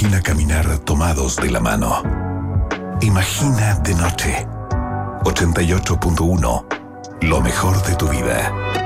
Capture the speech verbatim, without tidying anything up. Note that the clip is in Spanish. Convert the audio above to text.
Imagina caminar tomados de la mano. Imagina de noche. ochenta y ocho punto uno. Lo mejor de tu vida.